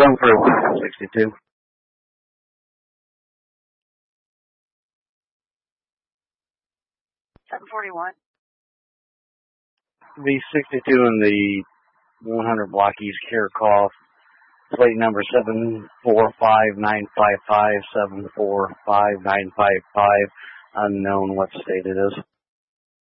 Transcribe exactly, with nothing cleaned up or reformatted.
Going through sixty-two. seven forty-one. V sixty-two in the one hundred block East Karakoff. Plate number seven four five nine five five, seven four five nine five five. Unknown what state it is.